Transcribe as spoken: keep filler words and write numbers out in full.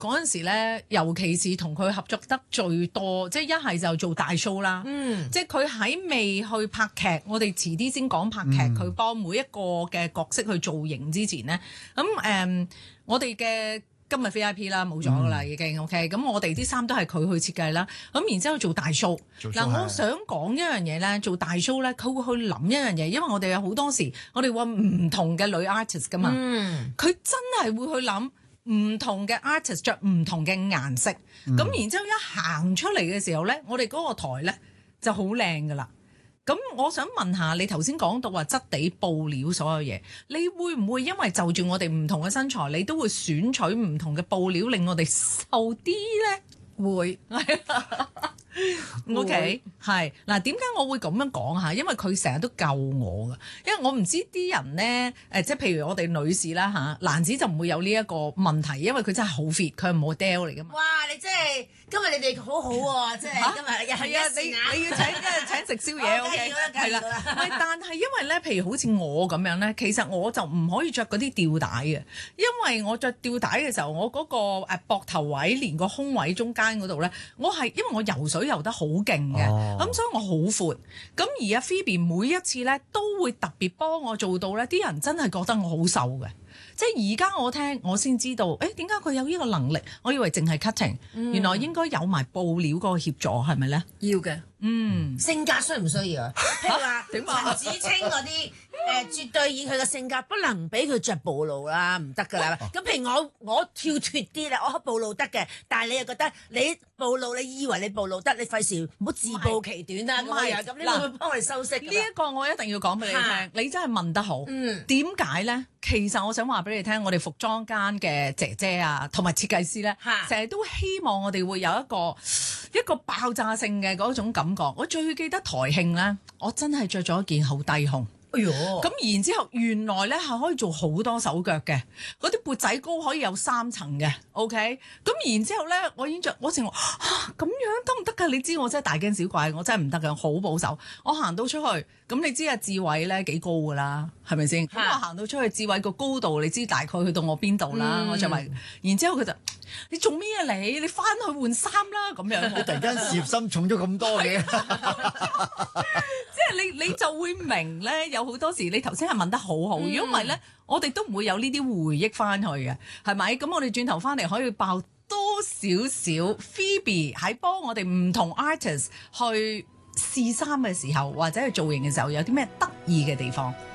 嗰陣時咧，尤其是同佢合作得最多，即係一係就做大 show 啦， 嗯， 即係佢喺未去拍劇，我哋遲啲先講拍劇，佢、嗯、幫每一個嘅角色去造型之前咧，咁誒、嗯，我哋嘅今日 V I P 啦冇咗噶啦已經 OK，咁我哋啲衫都係佢去設計啦，咁然之後做大 show。嗱，我想講一樣嘢咧，做大 show 咧，佢會去諗一樣嘢，因為我哋有好多時，我哋話唔同嘅女 artist 噶嘛，佢、嗯、真係會去諗唔同嘅 artist 着唔同嘅顏色，咁、嗯、然之後一行出嚟嘅時候咧，我哋嗰個台咧就好靚噶啦。咁我想問下你頭先講到話質地布料所有嘢，你會唔會因為就住我哋唔同嘅身材，你都會選取唔同嘅布料令我哋瘦啲咧？會，OK，係嗱，點解我會咁樣講嚇？因為佢成日都救我噶，因為我唔知啲人咧，誒，即係譬如我哋女士啦嚇，蘭子就唔會有呢一個問題，因為佢真係好 fit，佢係 model 嚟噶嘛。 哇！你真係今日你哋好好喎，即係今日係啊，你你要請即係請食宵夜 OK，係啦，喂，但係因為咧，譬如好似我咁樣咧，其實我就唔可以着嗰啲吊帶嘅，因為我着吊帶嘅時候，我嗰個誒膊頭位連個胸位中間嗰度咧，我係因為我游水游得好勁嘅，咁、哦、所以我好闊。咁而阿 Phoebe 每一次咧都會特別幫我做到咧，啲人真係覺得我好瘦嘅。即係而家我聽我先知道，誒點解佢有呢個能力？我以為淨係 cutting，、嗯、原來應該有埋布料嗰個協助，係咪咧？ 要嘅， 嗯， 性格需唔需要啊？譬如話陳子清嗰啲。誒、呃、絕對以佢嘅性格，不能俾佢着暴露啦，唔得噶啦。咁、啊、譬如我我跳脫啲啦，我暴露得嘅，但係你又覺得你暴露，你以為你暴露得，你費事唔好自暴其短啦。咁係啊，咁呢個會幫我哋修飾。呢一個我一定要講俾你聽，啊、你真係問得好。嗯，點解咧？其實我想話俾你聽，我哋服裝間嘅姐姐啊，同埋設計師咧，成日、啊、都希望我哋會有一個一個爆炸性嘅嗰種感覺。我最記得台慶咧，我真係着咗一件好低胸。哎呦！咁然之後，原來咧係可以做好多手腳嘅，嗰啲缽仔糕可以有三層嘅 ，OK。咁然之後咧，我已經着，我成話嚇咁樣得唔得㗎？你知我真係大驚小怪，我真係唔得㗎，好保守。我行到出去，咁你知阿志偉咧幾高㗎啦，係咪先？咁我行到出去，志偉個高度你知大概去到我邊度啦，嗯、我着埋。然之後佢就。你做咩啊你？你翻去換衫啦咁樣。 你突然間事業心重咗咁多嘅， 即係你你就會明咧，有好多時你頭先係問得好好，如果唔係咧，我哋都唔會有呢啲回憶翻去嘅，係咪？咁我哋轉頭翻嚟可以爆多少少 Phoebe 喺幫我哋唔同 artist 去試衫嘅時候，或者去造型嘅時候，有啲咩得意嘅地方？